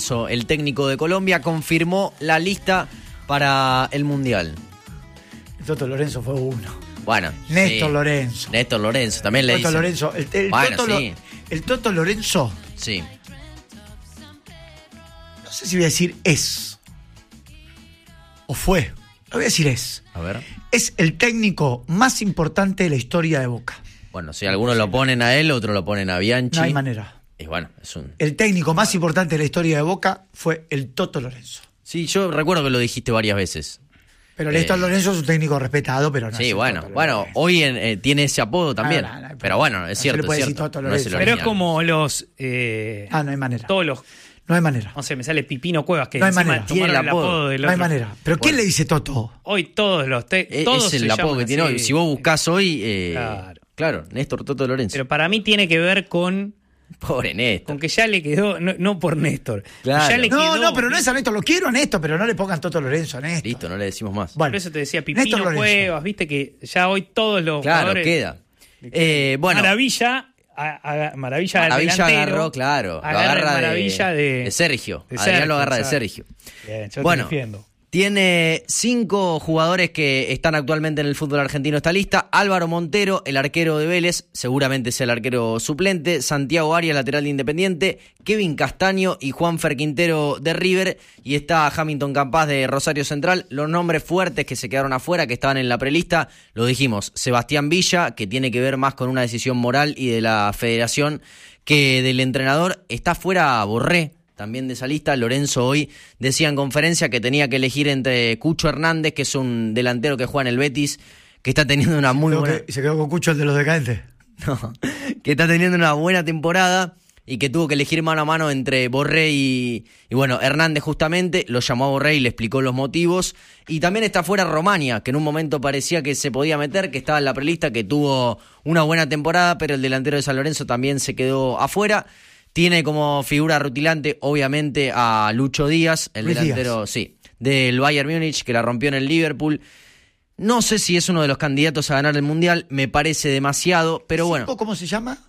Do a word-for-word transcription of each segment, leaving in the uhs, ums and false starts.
Lorenzo, el técnico de Colombia, confirmó la lista para el Mundial. El Toto Lorenzo fue uno. Bueno, Néstor sí. Lorenzo. Néstor Lorenzo, también le Toto dicen. Lorenzo. El, el, Bueno, Toto sí. Lo, el Toto Lorenzo, Sí. no sé si voy a decir es. O fue. No voy a decir es. A ver. Es el técnico más importante de la historia de Boca. Bueno, si algunos lo ponen a él, otros lo ponen a Bianchi. No hay manera. Y bueno, es un... El técnico más importante de la historia de Boca fue el Toto Lorenzo. Sí, yo recuerdo que lo dijiste varias veces. Pero Eh, Néstor Lorenzo es un técnico respetado, pero no Sí, es el bueno, Toto bueno, Lorenzo. hoy en, eh, tiene ese apodo también. No, no, no, pero bueno, no es se cierto, le puede es decir cierto. Toto No es el Lorenzo. Pero es original. como los... Eh, Ah, no hay manera. todos los... No hay manera. No sé, me sale Pipino Cuevas, que No hay encima manera. tomaron Tiene el el apodo. apodo del No hay otro. manera. ¿Pero quién Bueno. le dice Toto? Hoy todos los... Te, Eh, todos es el se apodo llaman que tiene así. hoy. Si vos buscás hoy, eh, Claro. claro, Néstor Toto Lorenzo. Pero para mí tiene que ver con... Pobre Néstor. Con que ya le quedó... No, no por Néstor. Claro. Ya le No, quedó, no, pero no es a Néstor. Lo quiero a Néstor, pero no le pongan Toto Lorenzo a Néstor. Listo, no le decimos más. Bueno, Por eso te decía, Néstor Pipino Lorenzo. Cuevas, viste que ya hoy todos los Claro, jugadores... queda. Eh, bueno, Maravilla... A, a, maravilla al Maravilla delantero, agarró, claro. Lo agarra agarra de, Maravilla de, de Sergio. de Adrián Sergio, lo agarra de exacto. Sergio. Bien, yo Bueno, te defiendo. tiene cinco jugadores que están actualmente en el fútbol argentino esta lista. Álvaro Montero, el arquero de Vélez, seguramente es el arquero suplente. Santiago Arias, lateral de Independiente. Kevin Castaño y Juanfer Quintero de River. Y está Hamilton Campas de Rosario Central. Los nombres fuertes que se quedaron afuera, que estaban en la prelista, lo dijimos. Sebastián Villa, que tiene que ver más con una decisión moral y de la federación que del entrenador. Está fuera Borré, también de esa lista. Lorenzo hoy decía en conferencia que tenía que elegir entre Cucho Hernández, que es un delantero que juega en el Betis, que está teniendo una muy Creo buena... que se quedó con Cucho, el de los decadentes. No, que está teniendo una buena temporada y que tuvo que elegir mano a mano entre Borré y, y bueno, Hernández justamente. Lo llamó a Borré y le explicó los motivos. Y también está fuera Romania, que en un momento parecía que se podía meter, que estaba en la prelista, que tuvo una buena temporada, pero el delantero de San Lorenzo también se quedó afuera. Tiene como figura rutilante, obviamente, a Lucho Díaz, el Luis delantero, Díaz. sí, del Bayern Múnich, que la rompió en el Liverpool. No sé si es uno de los candidatos a ganar el Mundial, me parece demasiado, pero bueno. ¿Cinco cómo se llama?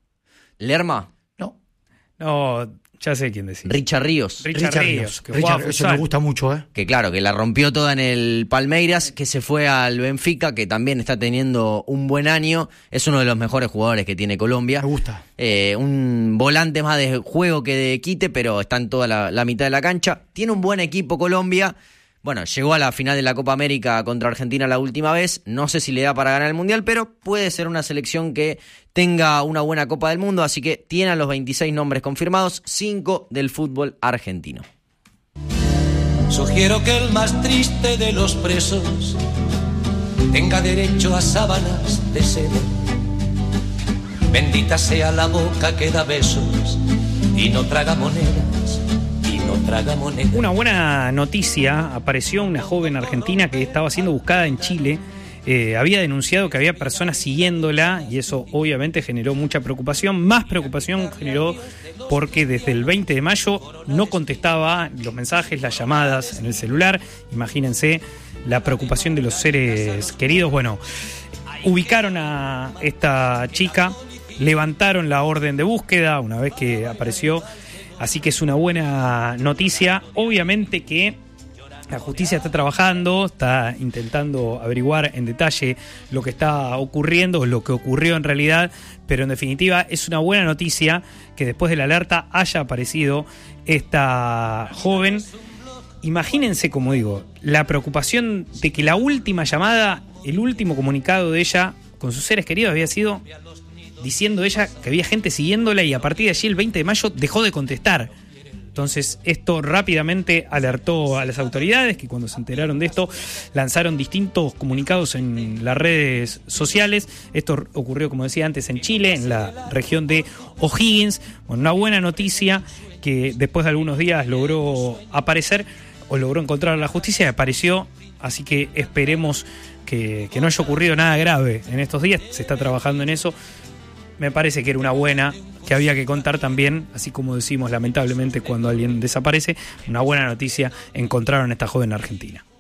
Lerma, No. No, ya sé quién decir. Richard Ríos, Richard, Richard Ríos, Ríos. que Richard, jugaba eso futsal. me gusta mucho, ¿eh? que claro, que la rompió toda en el Palmeiras, que se fue al Benfica, que también está teniendo un buen año. Es uno de los mejores jugadores que tiene Colombia. Me gusta. Eh, un volante más de juego que de quite, pero está en toda la, la mitad de la cancha. Tiene un buen equipo Colombia. Bueno, llegó a la final de la Copa América contra Argentina la última vez. No sé si le da para ganar el Mundial, pero puede ser una selección que tenga una buena Copa del Mundo. Así que tiene a los veintiséis nombres confirmados, cinco del fútbol argentino. Sugiero que el más triste de los presos tenga derecho a sábanas de seda. Bendita sea la boca que da besos y no traga monedas, y no traga monedas. Una buena noticia, apareció una joven argentina que estaba siendo buscada en Chile. Eh, había denunciado que había personas siguiéndola y eso obviamente generó mucha preocupación. Más preocupación generó porque desde el veinte de mayo no contestaba los mensajes, las llamadas en el celular. Imagínense la preocupación de los seres queridos. Bueno, ubicaron a esta chica, levantaron la orden de búsqueda una vez que apareció, así que es una buena noticia. Obviamente que la justicia está trabajando, está intentando averiguar en detalle lo que está ocurriendo, lo que ocurrió en realidad, pero en definitiva es una buena noticia que después de la alerta haya aparecido esta joven. Imagínense, como digo, la preocupación de que la última llamada, el último comunicado de ella con sus seres queridos había sido diciendo ella que había gente siguiéndola y a partir de allí el veinte de mayo dejó de contestar. Entonces esto rápidamente alertó a las autoridades, que cuando se enteraron de esto lanzaron distintos comunicados en las redes sociales. Esto ocurrió, como decía antes, en Chile, en la región de O'Higgins. Bueno, una buena noticia que después de algunos días logró aparecer o logró encontrar a la justicia y apareció. Así que esperemos que, que no haya ocurrido nada grave en estos días. Se está trabajando en eso. Me parece que era una buena, que había que contar también, así como decimos lamentablemente cuando alguien desaparece, una buena noticia, encontraron a esta joven argentina.